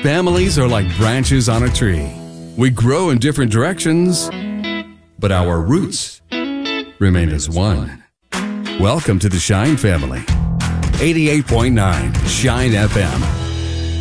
Families are like branches on a tree. We grow in different directions, but our roots remain as one. Welcome to the Shine family. 88.9 Shine FM.